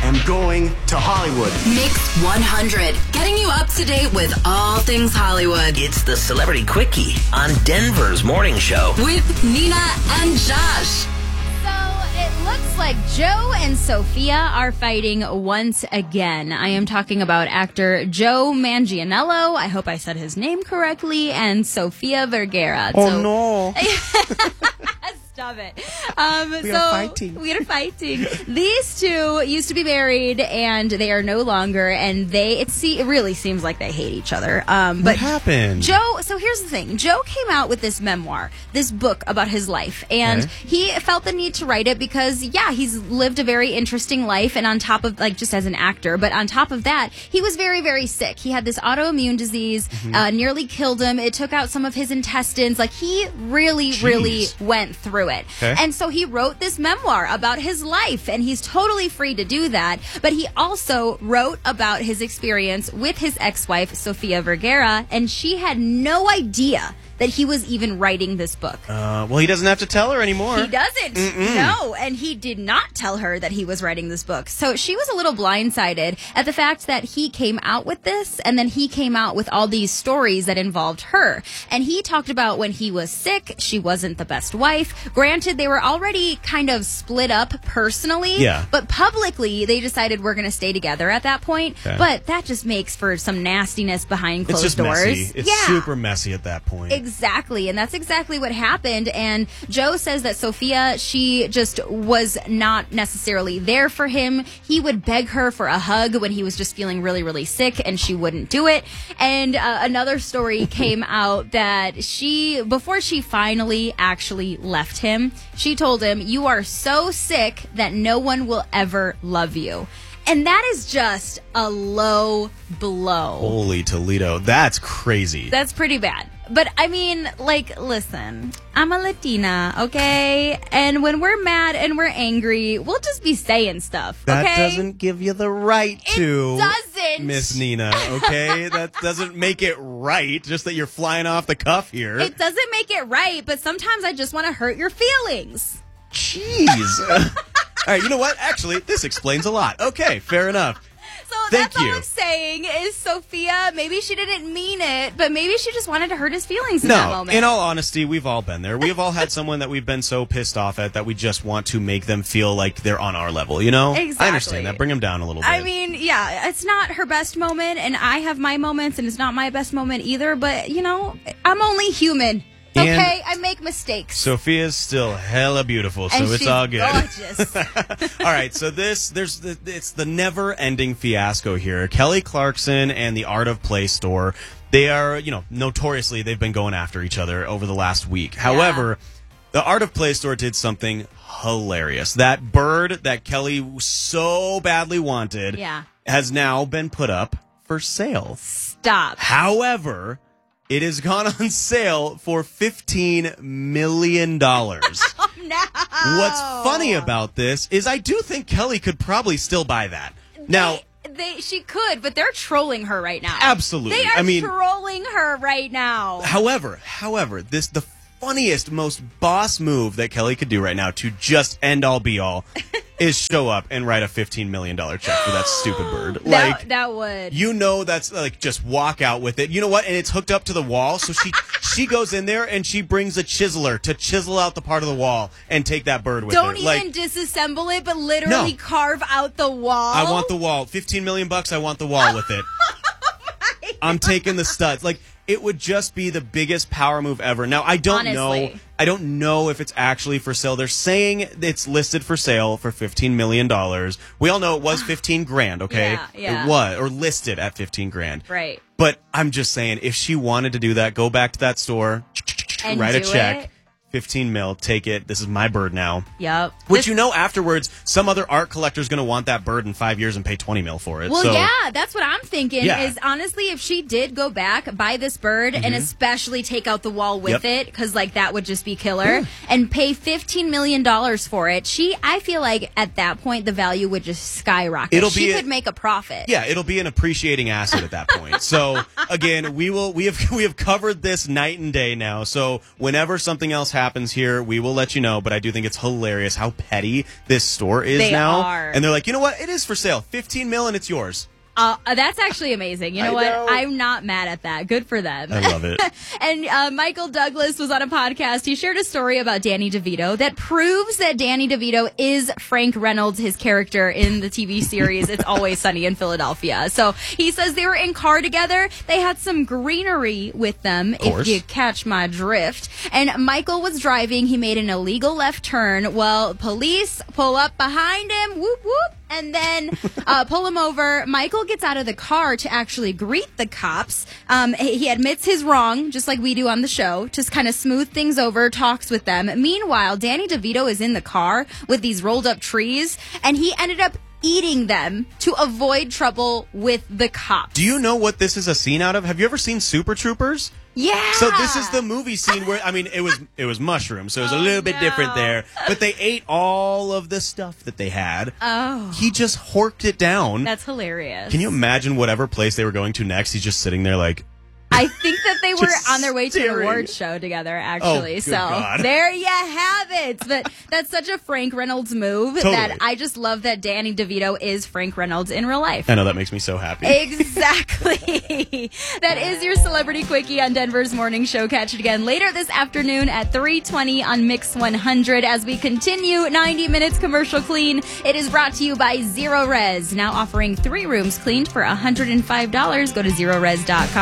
am going to Hollywood. Mix 100, getting you up to date with all things Hollywood. It's the Celebrity Quickie on Denver's Morning Show. With Nina and Josh. It looks like Joe and Sophia are fighting once again. I am talking about actor Joe Manganiello. I hope I said his name correctly. And Sofia Vergara. No. Stop it. We are fighting. We are fighting. These two used to be married, and they are no longer. And it really seems like they hate each other. What happened? Joe. So here's the thing. Joe came out with this memoir, this book about his life, and he felt the need to write it because, he's lived a very interesting life, and on top of just as an actor, but on top of that, he was very, very sick. He had this autoimmune disease, nearly killed him. It took out some of his intestines. He really went through it. Okay. And so he wrote this memoir about his life, and he's totally free to do that. But he also wrote about his experience with his ex-wife, Sofia Vergara, and she had no idea that he was even writing this book. Well, he doesn't have to tell her anymore. He doesn't. No, and he did not tell her that he was writing this book. So she was a little blindsided at the fact that he came out with this, and then he came out with all these stories that involved her. And he talked about when he was sick, she wasn't the best wife. Granted, they were already kind of split up personally, but publicly they decided we're going to stay together at that point. Okay. But that just makes for some nastiness behind closed it's just doors. Messy. It's super messy at that point. Exactly, and that's exactly what happened. And Joe says that Sophia, she just was not necessarily there for him. He would beg her for a hug when he was just feeling really, really sick, and she wouldn't do it. And another story came out that before she finally actually left him, she told him, "You are so sick that no one will ever love you." And that is just a low blow. Holy Toledo. That's crazy. That's pretty bad. But, I mean, listen, I'm a Latina, okay? And when we're mad and we're angry, we'll just be saying stuff, okay? That doesn't give you the right to. It doesn't. Miss Nina, okay? That doesn't make it right, just that you're flying off the cuff here. It doesn't make it right, but sometimes I just want to hurt your feelings. Jeez. All right, you know what? Actually, this explains a lot. Okay, fair enough. So that's all I'm saying is Sophia, maybe she didn't mean it, but maybe she just wanted to hurt his feelings in that moment. In all honesty, we've all been there. We've all had someone that we've been so pissed off at that we just want to make them feel like they're on our level, you know? Exactly. I understand that. Bring them down a little bit. I mean, it's not her best moment, and I have my moments, and it's not my best moment either, but, I'm only human. Okay, I make mistakes. Sophia's still hella beautiful, so and it's all good. Gorgeous. All right, so it's the never-ending fiasco here. Kelly Clarkson and the Art of Play store, they are, notoriously they've been going after each other over the last week. However, the Art of Play store did something hilarious. That bird that Kelly so badly wanted has now been put up for sale. Stop. However, it has gone on sale for $15 million. Oh, no. What's funny about this is I do think Kelly could probably still buy that. She could, but they're trolling her right now. Absolutely. They are trolling her right now. However, the funniest, most boss move that Kelly could do right now to just end all be all is show up and write a $15 million check for that stupid bird. That would. That's just walk out with it. You know what? And it's hooked up to the wall. So she goes in there and she brings a chiseler to chisel out the part of the wall and take that bird with her. Don't even disassemble it, but literally carve out the wall. I want the wall. $15 million, I want the wall with it. I'm taking the studs. It would just be the biggest power move ever. Now, I don't know if it's actually for sale. They're saying it's listed for sale for $15 million. We all know it was $15,000, okay? Yeah. It was, or listed at $15,000. Right. But I'm just saying, if she wanted to do that, go back to that store, and write a check. It. 15 mil, take it. This is my bird now. Yep. Which afterwards, some other art collector's going to want that bird in 5 years and pay 20 mil for it. Well, that's what I'm thinking is honestly, if she did go back, buy this bird, and especially take out the wall with it, because that would just be killer, and pay $15 million for it, I feel like at that point, the value would just skyrocket. She could make a profit. Yeah, it'll be an appreciating asset at that point. So, again, we have covered this night and day now. So, whenever something else happens here, we will let you know. But I do think it's hilarious how petty this store is They now. are. And they're like, you know what? It is for sale. $15 million and it's yours. That's actually amazing. You know I what? know. I'm not mad at that. Good for them. I love it. And Michael Douglas was on a podcast. He shared a story about Danny DeVito that proves that Danny DeVito is Frank Reynolds, his character in the TV series It's Always Sunny in Philadelphia. So he says they were in car together. They had some greenery with them, if you catch my drift. And Michael was driving. He made an illegal left turn. Well, police pull up behind him. Whoop, whoop. And then pull him over. Michael gets out of the car to actually greet the cops. He admits his wrong, just like we do on the show, just kind of smooth things over, talks with them. Meanwhile, Danny DeVito is in the car with these rolled up trees, and he ended up eating them to avoid trouble with the cops. Do you know what this is a scene out of? Have you ever seen Super Troopers? Yeah. So this is the movie scene where, I mean, it was mushrooms, so it was a little bit different there. But they ate all of the stuff that they had. Oh. He just horked it down. That's hilarious. Can you imagine whatever place they were going to next? He's just sitting there like... I think that they were Just on their way to an staring. awards show together, actually. Oh, good so God. there you have it. But that's such a Frank Reynolds move Totally. that I just love that Danny DeVito is Frank Reynolds in real life. I know, that makes me so happy. Exactly. That is your Celebrity Quickie on Denver's Morning Show. Catch it again later this afternoon at 3:20 on Mix 100 as we continue 90 Minutes Commercial Clean. It is brought to you by Zero Res, now offering 3 rooms cleaned for $105. Go to ZeroRes.com.